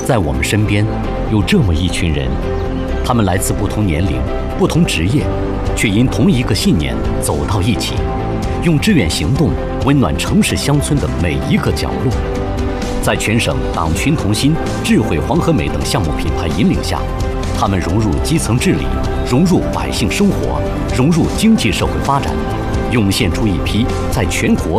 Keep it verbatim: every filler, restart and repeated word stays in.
在我们身边，有这么一群人，他们来自不同年龄、不同职业，却因同一个信念走到一起，用志愿行动温暖城市乡村的每一个角落。在全省党群同心、智慧黄河美等项目品牌引领下，他们融入基层治理，融入百姓生活，融入经济社会发展，涌现出一批在全国